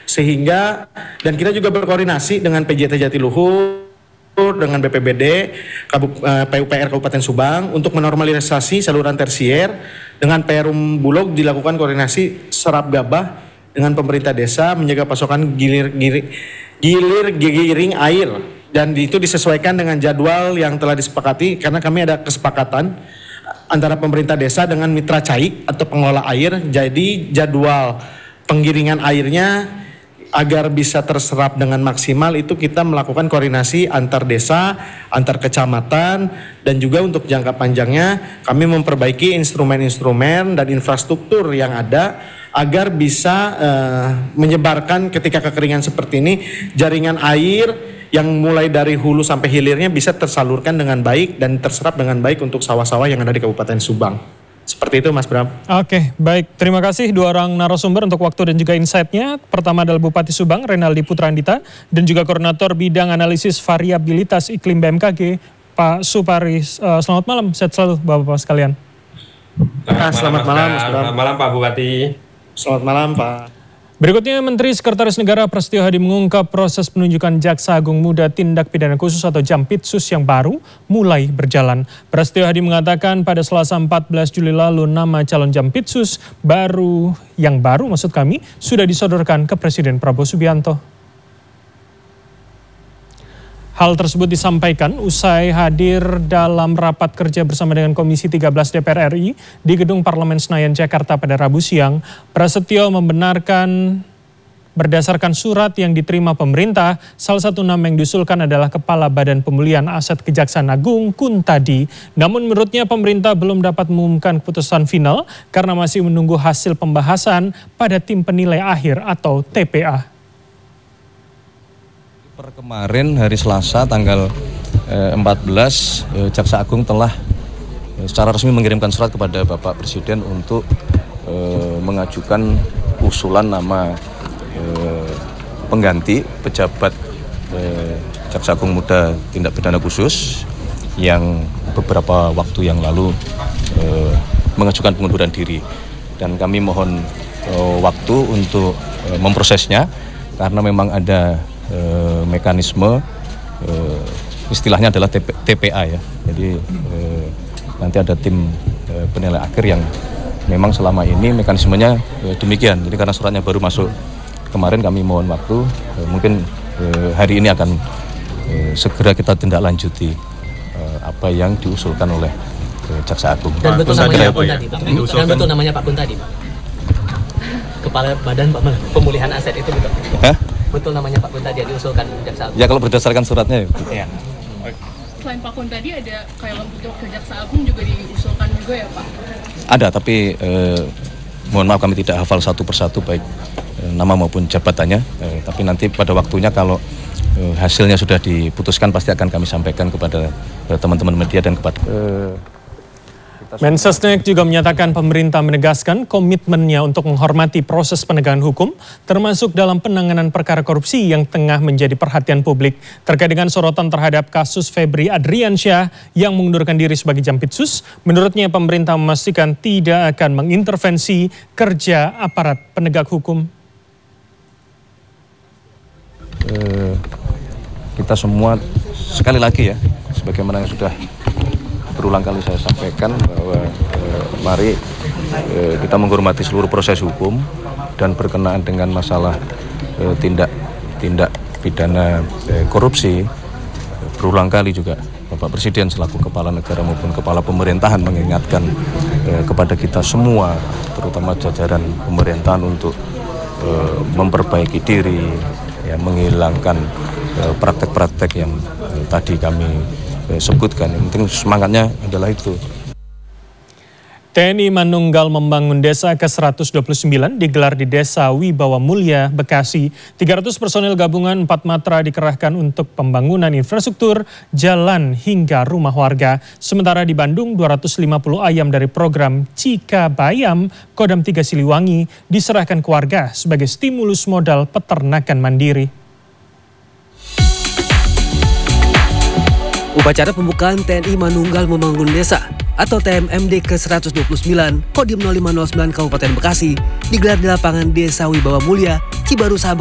Sehingga, dan kita juga berkoordinasi dengan PJT Jatiluhur, dengan BPBD, PUPR Kabupaten Subang untuk menormalisasi saluran tersier. Dengan Perum Bulog dilakukan koordinasi serap gabah dengan pemerintah desa menjaga pasokan giring air, dan itu disesuaikan dengan jadwal yang telah disepakati karena kami ada kesepakatan antara pemerintah desa dengan mitra caik atau pengelola air. Jadi jadwal penggiringan airnya agar bisa terserap dengan maksimal itu kita melakukan koordinasi antar desa, antar kecamatan, dan juga untuk jangka panjangnya kami memperbaiki instrumen-instrumen dan infrastruktur yang ada agar bisa menyebarkan ketika kekeringan seperti ini, jaringan air yang mulai dari hulu sampai hilirnya bisa tersalurkan dengan baik dan terserap dengan baik untuk sawah-sawah yang ada di Kabupaten Subang. Seperti itu Mas Bram. Oke, baik. Terima kasih dua orang narasumber untuk waktu dan juga insight-nya. Pertama adalah Bupati Subang, Renaldi Putrandita, dan juga Koordinator Bidang Analisis Variabilitas Iklim BMKG, Pak Suparis. Selamat malam, sehat selalu Bapak-Bapak sekalian. Selamat malam Mas Bram. Selamat malam Pak Bupati. Selamat malam Pak. Berikutnya, Menteri Sekretaris Negara Prasetyo Hadi mengungkap proses penunjukan Jaksa Agung Muda Tindak Pidana Khusus atau Jampitsus yang baru mulai berjalan. Prasetyo Hadi mengatakan pada Selasa 14 Juli lalu nama calon Jampitsus baru sudah disodorkan ke Presiden Prabowo Subianto. Hal tersebut disampaikan usai hadir dalam rapat kerja bersama dengan Komisi 13 DPR RI di Gedung Parlemen Senayan, Jakarta pada Rabu siang. Prasetyo membenarkan berdasarkan surat yang diterima pemerintah, salah satu nama yang diusulkan adalah Kepala Badan Pemulihan Aset Kejaksaan Agung Kuntadi. Namun menurutnya pemerintah belum dapat mengumumkan keputusan final karena masih menunggu hasil pembahasan pada tim penilai akhir atau TPA. Per kemarin hari Selasa tanggal 14 Jaksa Agung telah secara resmi mengirimkan surat kepada Bapak Presiden untuk mengajukan usulan nama pengganti pejabat Jaksa Agung Muda Tindak Pidana Khusus yang beberapa waktu yang lalu mengajukan pengunduran diri, dan kami mohon waktu untuk memprosesnya karena memang ada mekanisme istilahnya adalah TPA ya. Jadi nanti ada tim penilai akhir yang memang selama ini mekanismenya demikian. Jadi karena suratnya baru masuk kemarin, kami mohon waktu, mungkin hari ini akan segera kita tindak lanjuti apa yang diusulkan oleh Jaksa Agung. Dan betul namanya Pak Kuntadi, Pak. Dan betul namanya Pak Kuntadi, Pak. Kepala Badan Pemulihan Aset itu betul. Hah? Betul namanya Pak Kuntadi yang diusulkan Jaksa Agung. Ya kalau berdasarkan suratnya ya. Selain Pak Kuntadi ada kayak untuk Jaksa Agung juga diusulkan juga ya Pak? Ada, tapi mohon maaf kami tidak hafal satu persatu baik nama maupun jabatannya. Tapi nanti pada waktunya kalau hasilnya sudah diputuskan pasti akan kami sampaikan kepada teman-teman media dan kepada Mensesnek juga menyatakan pemerintah menegaskan komitmennya untuk menghormati proses penegakan hukum, termasuk dalam penanganan perkara korupsi yang tengah menjadi perhatian publik. Terkait dengan sorotan terhadap kasus Febri Adriansyah yang mengundurkan diri sebagai Jampitsus, menurutnya pemerintah memastikan tidak akan mengintervensi kerja aparat penegak hukum. Kita semua sekali lagi ya, sebagaimana yang sudah berulang kali saya sampaikan bahwa mari kita menghormati seluruh proses hukum, dan berkenaan dengan masalah tindak pidana korupsi, berulang kali juga Bapak Presiden selaku kepala negara maupun kepala pemerintahan mengingatkan kepada kita semua, terutama jajaran pemerintahan, untuk memperbaiki diri, ya, menghilangkan praktek-praktek yang tadi kami sebutkan. Yang penting semangatnya adalah itu. TNI Manunggal Membangun Desa ke-129 digelar di Desa Wibawa Mulya, Bekasi. 300 personel gabungan 4 matra dikerahkan untuk pembangunan infrastruktur, jalan hingga rumah warga. Sementara di Bandung, 250 ayam dari program Cikabayam Kodam 3 Siliwangi diserahkan ke warga sebagai stimulus modal peternakan mandiri. Upacara pembukaan TNI Manunggal Membangun Desa atau TMMD ke-129 Kodim 0509 Kabupaten Bekasi digelar di lapangan Desa Wibawa Mulya, Cibarusah,